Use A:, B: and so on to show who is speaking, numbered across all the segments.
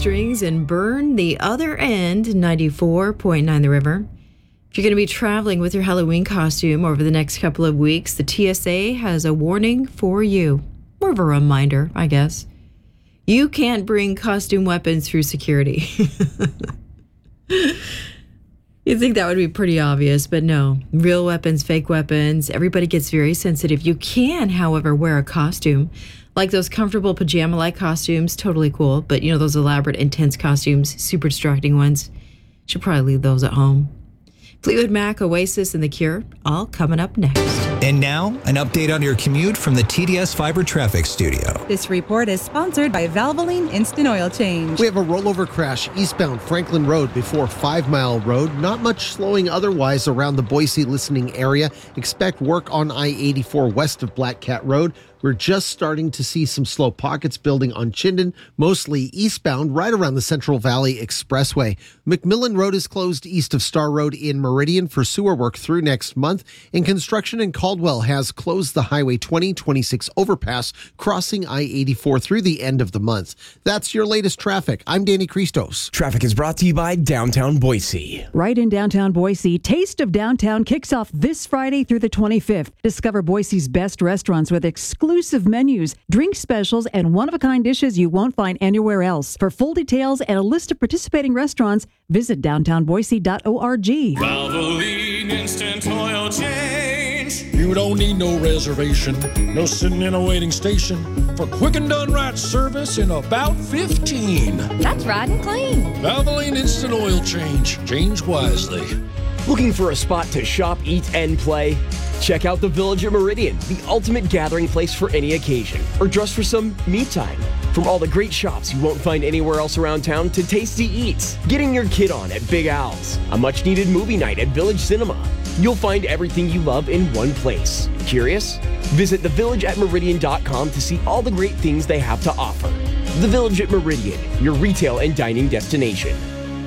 A: strings and burn the other end. 94.9 The River. If you're going to be traveling with your Halloween costume over the next couple of weeks, the TSA has a warning for you. More of a reminder, I guess. You can't bring costume weapons through security. You'd think that would be pretty obvious, but no. Real weapons, fake weapons, everybody gets very sensitive. You can, however, wear a costume. Like those comfortable pajama-like costumes, totally cool. But, those elaborate, intense costumes, super distracting ones, should probably leave those at home. Fleetwood Mac, Oasis, and The Cure, all coming up next.
B: And now, an update on your commute from the TDS Fiber Traffic Studio.
C: This report is sponsored by Valvoline Instant Oil Change.
D: We have a rollover crash eastbound Franklin Road before 5 Mile Road. Not much slowing otherwise around the Boise listening area. Expect work on I-84 west of Black Cat Road. We're just starting to see some slow pockets building on Chinden, mostly eastbound, right around the Central Valley Expressway. McMillan Road is closed east of Star Road in Meridian for sewer work through next month, and construction in Caldwell has closed the Highway 2026 overpass crossing I-84 through the end of the month. That's your latest traffic. I'm Danny Christos.
E: Traffic is brought to you by Downtown Boise.
F: Right in downtown Boise, Taste of Downtown kicks off this Friday through the 25th. Discover Boise's best restaurants with exclusive menus, drink specials, and one-of-a-kind dishes you won't find anywhere else. For full details and a list of participating restaurants, visit downtownboise.org.
G: Valvoline Instant Oil Change.
H: You don't need no reservation, no sitting in a waiting station for quick and done right service in about 15.
I: That's right and clean.
H: Valvoline Instant Oil Change. Change wisely.
E: Looking for a spot to shop, eat, and play? Check out the Village at Meridian, the ultimate gathering place for any occasion, or just for some me time. From all the great shops you won't find anywhere else around town to tasty eats, getting your kid on at Big Al's, a much-needed movie night at Village Cinema. You'll find everything you love in one place. Curious? Visit thevillageatmeridian.com to see all the great things they have to offer. The Village at Meridian, your retail and dining destination.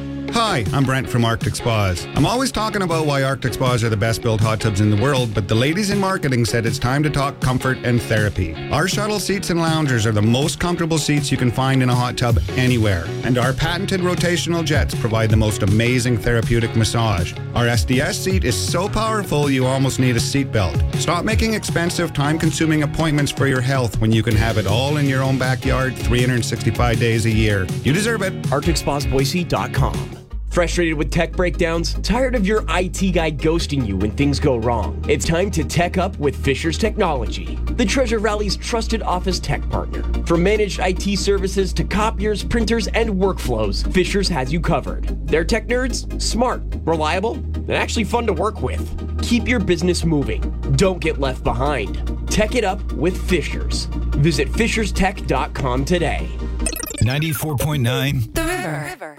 J: Hi, I'm Brent from Arctic Spas. I'm always talking about why Arctic Spas are the best built hot tubs in the world, but the ladies in marketing said it's time to talk comfort and therapy. Our shuttle seats and loungers are the most comfortable seats you can find in a hot tub anywhere, and our patented rotational jets provide the most amazing therapeutic massage. Our SDS seat is so powerful you almost need a seatbelt. Stop making expensive, time-consuming appointments for your health when you can have it all in your own backyard 365 days a year. You deserve it.
E: ArcticSpasBoise.com. Frustrated with tech breakdowns? Tired of your IT guy ghosting you when things go wrong? It's time to tech up with Fisher's Technology, the Treasure Valley's trusted office tech partner. From managed IT services to copiers, printers, and workflows, Fisher's has you covered. Their tech nerds? Smart, reliable, and actually fun to work with. Keep your business moving. Don't get left behind. Tech it up with Fisher's. Visit fisherstech.com today.
B: 94.9
I: The River.